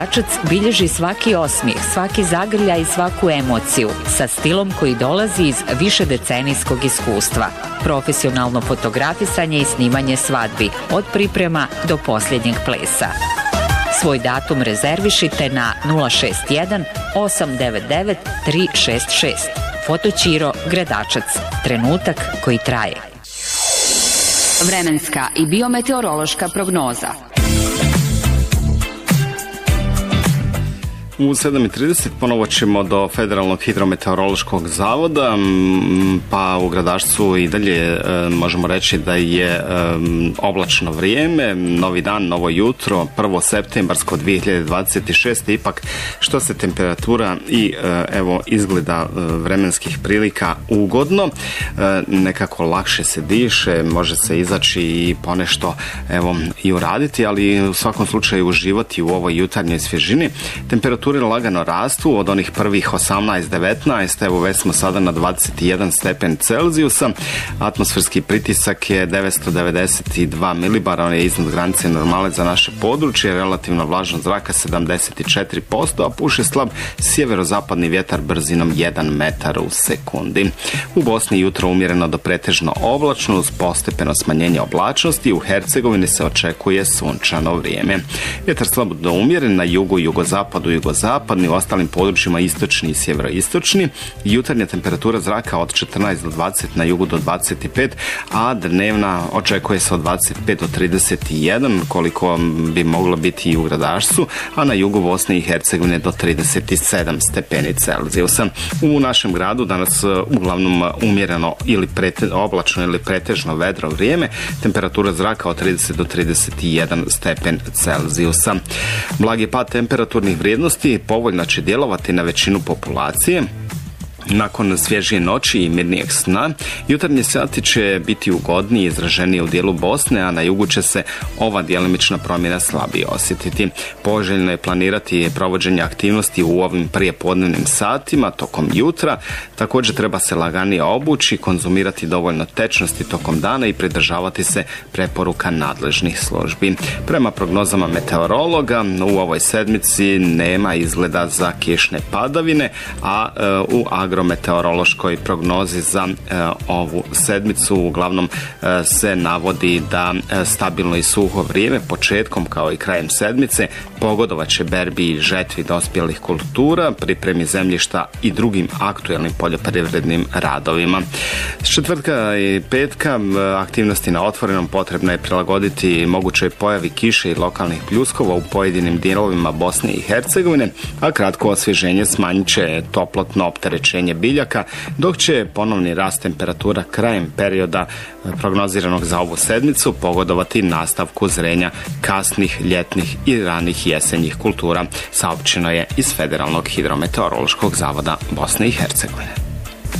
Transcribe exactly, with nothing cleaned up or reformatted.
Gračac bilježi svaki osmijeh, svaki zagrljaj i svaku emociju sa stilom koji dolazi iz višedecenijskog iskustva. Profesionalno fotografisanje i snimanje svadbi od priprema do posljednjeg plesa. Svoj datum rezervišite na nula šest jedan osam devet devet tri šest šest. Fotoćiro Gradačac. Trenutak koji traje. Vremenska i biometeorološka prognoza. U sedam i trideset ponovo ćemo do Federalnog hidrometeorološkog zavoda, pa u Gradačcu i dalje možemo reći da je oblačno vrijeme, novi dan, novo jutro, prvo septembarsko dvije hiljade dvadeset šeste. Ipak što se temperatura i evo izgleda vremenskih prilika ugodno, nekako lakše se diše, može se izaći i ponešto evo i uraditi, ali u svakom slučaju uživati u ovoj jutarnjoj svježini. Temperatura lagano rastu od onih prvih osamnaest devetnaest, evo već smo sada na dvadeset jedan stepen Celzijusa, atmosferski pritisak je devetsto devedeset dva milibara, on je iznad granice normale za naše područje, relativna vlažnost zraka sedamdeset četiri posto, a puše slab sjeverozapadni vjetar brzinom jedan metar u sekundi. U Bosni jutro umjereno do pretežno oblačno uz postepeno smanjenje oblačnosti, u Hercegovini se očekuje sunčano vrijeme. Vjetar slabo do umjeren na jugu, jugozapadu, jugozapadu, zapadni, u ostalim područjima istočni i sjeveroistočni. Jutarnja temperatura zraka od četrnaest do dvadeset, na jugu do dvadeset pet, a dnevna očekuje se od dvadeset pet do trideset jedan, koliko bi moglo biti i u Gradačcu, a na jugu Bosne i Hercegovine do trideset sedam stepeni Celzijusa. U našem gradu danas uglavnom umjereno ili prete, oblačno ili pretežno vedro vrijeme, temperatura zraka od trideset do trideset jedan stepen Celzijusa. Blagi pad temperaturnih vrijednosti povoljno će djelovati na većinu populacije. Nakon svježije noći i mirnijeg sna, jutarnji sati će biti ugodniji i izraženiji u dijelu Bosne, a na jugu će se ova djelimična promjena slabije osjetiti. Poželjno je planirati provođenje aktivnosti u ovim prijepodnevnim satima tokom jutra. Također treba se laganije obući, konzumirati dovoljno tečnosti tokom dana i pridržavati se preporuka nadležnih službi. Prema prognozama meteorologa, u ovoj sedmici nema izgleda za kišne padavine, a e, u agrometeorološkoj prognozi za e, ovu sedmicu uglavnom e, se navodi da e, stabilno i suho vrijeme početkom kao i krajem sedmice pogodovat će berbi i žetvi dospjelih kultura, pripremi zemljišta i drugim aktuelnim poljoprivrednim radovima. S četvrtka i petka aktivnosti na otvorenom potrebno je prilagoditi mogućoj pojavi kiše i lokalnih pljuskova u pojedinim dijelovima Bosne i Hercegovine, a kratko osvježenje smanjit će toplotno opterećenje biljaka, dok će ponovni rast temperatura krajem perioda prognoziranog za ovu sedmicu pogodovati nastavku zrenja kasnih ljetnih i ranih jesenjih kultura, saopćeno je iz Federalnog hidrometeorološkog zavoda Bosne i Hercegovine.